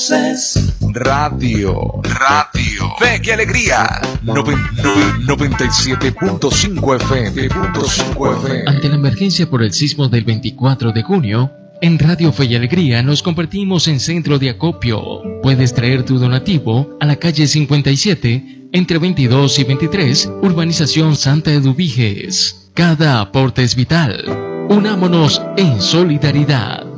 conoces. Radio Fe y Alegría 97.5 FM. Ante la emergencia por el sismo del 24 de junio, en Radio Fe y Alegría nos convertimos en centro de acopio. Puedes traer tu donativo a la calle 57, entre 22 y 23, Urbanización Santa Eduviges. Cada aporte es vital. Unámonos en solidaridad.